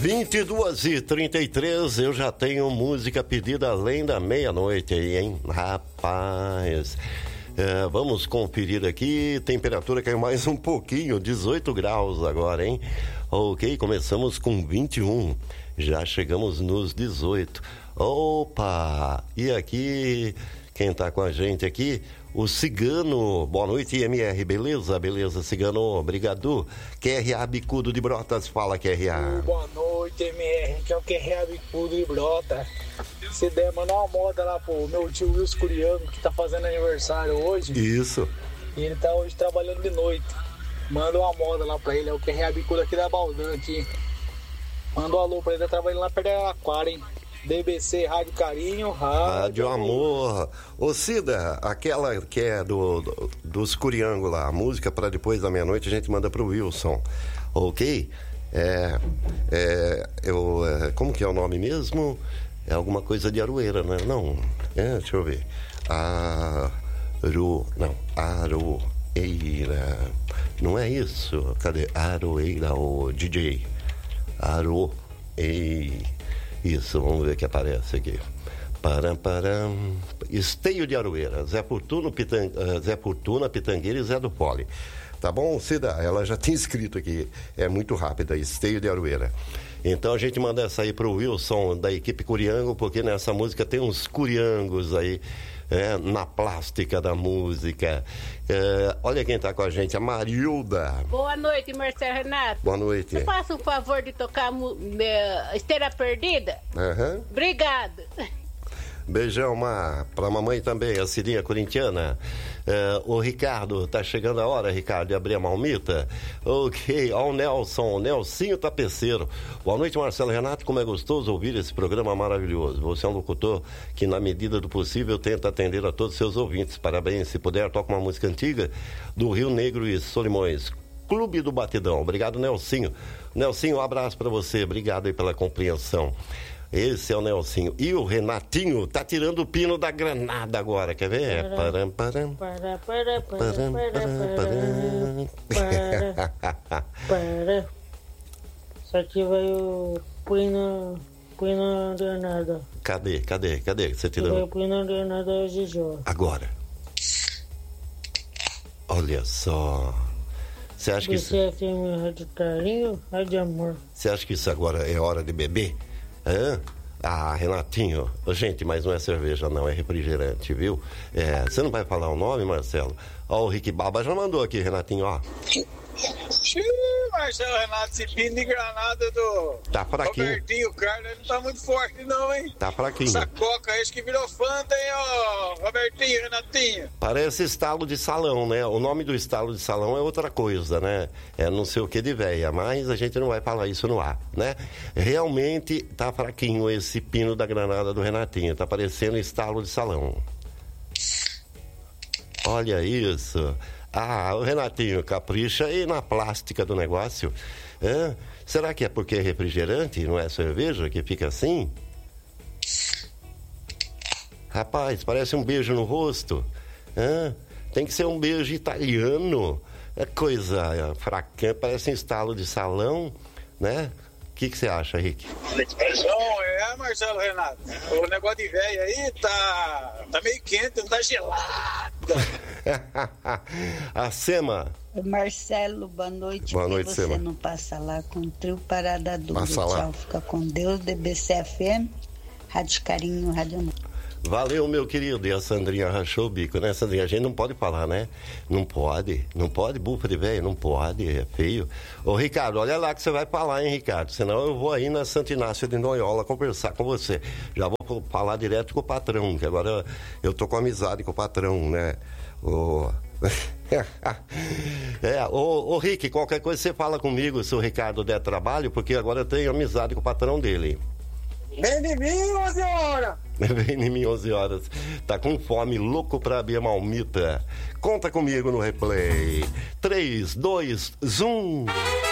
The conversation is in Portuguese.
22h33, eu já tenho música pedida além da meia-noite aí, hein? Rapaz, vamos conferir aqui, temperatura caiu mais um pouquinho, 18 graus agora, hein? Ok, começamos com 21, já chegamos nos 18. Opa, e aqui, quem tá com a gente aqui? O Cigano, boa noite, MR, beleza? Beleza, Cigano, obrigado. QRA Bicudo de Brotas, fala, QRA. Boa noite, MR, que é o QRA Bicudo de Brotas. Se der, manda uma moda lá pro meu tio Wilson Curiano, que tá fazendo aniversário hoje. Isso. E ele tá hoje trabalhando de noite. Manda uma moda lá pra ele, é o QRA Bicudo aqui da Baldan, aqui. Manda um alô pra ele, tá trabalhando lá perto da Aquara, hein? DBC, Rádio Carinho, Rádio Amor. Ô Cida, aquela que é dos Curiangos lá, a música para depois da meia-noite a gente manda pro Wilson, ok? Como que é o nome mesmo? É alguma coisa de Aroeira, né? Não, deixa eu ver. Aroeira. Não é isso? Cadê? Aroeira, o DJ. Aroeira. Isso, vamos ver o que aparece aqui. Esteio de Aroeira, Zé Fortuna, Pitangueira e Zé do Poli. Tá bom, Cida? Ela já tinha escrito aqui. É muito rápida, Esteio de Aroeira. Então a gente manda essa aí pro Wilson da equipe Curiango, porque nessa música tem uns curiangos aí, na plástica da música. Olha quem tá com a gente, a Marilda. Boa noite, Marcelo Renato. Boa noite. Você faça um favor de tocar Esteira Perdida? Uhum. Obrigado. Beijão, pra mamãe também, a Cirinha corintiana. O Ricardo, tá chegando a hora, Ricardo, de abrir a malmita. Ok, ó o Nelsinho Tapeceiro. Boa noite, Marcelo Renato, como é gostoso ouvir esse programa maravilhoso. Você é um locutor que, na medida do possível, tenta atender a todos os seus ouvintes. Parabéns, se puder, toca uma música antiga do Rio Negro e Solimões. Clube do Batidão. Obrigado, Nelsinho. Nelsinho, um abraço pra você, obrigado aí pela compreensão. Esse é o Nelsinho. E o Renatinho tá tirando o pino da granada agora, quer ver? Só que vai o pino da granada. Cadê? Você tirou? O pino da granada é o Gijó. Agora. Olha só. Você acha que isso... BCFM, Rádio Carinho, Rádio Amor. Você acha que isso agora é hora de beber? Renatinho, gente, mas não é cerveja não, é refrigerante, viu? Você não vai falar o nome, Marcelo? Ó, o Rick Baba já mandou aqui, Renatinho, ó. Marcelo Renato, esse pino de granada do tá fraquinho. Robertinho Carlos, ele não tá muito forte não, hein? Tá fraquinho. Essa coca aí, acho que virou Fanta, hein, ó, Robertinho, Renatinho. Parece estalo de salão, né? O nome do estalo de salão é outra coisa, né? É não sei o que de véia, mas a gente não vai falar isso no ar, né? Realmente tá fraquinho esse pino da granada do Renatinho, tá parecendo estalo de salão. Olha isso. O Renatinho, capricha aí na plástica do negócio. Será que é porque é refrigerante, não é cerveja, que fica assim? Rapaz, parece um beijo no rosto. Tem que ser um beijo italiano. É coisa fraca, parece um estalo de salão, né? O que você acha, Rick? Não, Marcelo Renato. O negócio de velho aí tá meio quente, não tá gelado. A Sema. Marcelo, boa noite. Boa noite, você Sema. não passa lá com o trio Parada Dura. Passa lá. Tchau, fica com Deus, DBCFM, Rádio Carinho, Rádio Amor. Valeu, meu querido. E a Sandrinha rachou o bico, né, Sandrinha? A gente não pode falar, né? Não pode, bufa de velho, não pode, é feio. Ô, Ricardo, olha lá que você vai falar, hein, Ricardo? Senão eu vou aí na Santo Inácio de Noiola conversar com você. Já vou falar direto com o patrão, que agora eu tô com amizade com o patrão, né? Ô, Rick, qualquer coisa você fala comigo se o Ricardo der trabalho, porque agora eu tenho amizade com o patrão dele. Vem de mim 11 horas. Vem em mim 11 horas. Tá com fome, louco pra abrir a malmita. Conta comigo no replay. 3, 2, 1.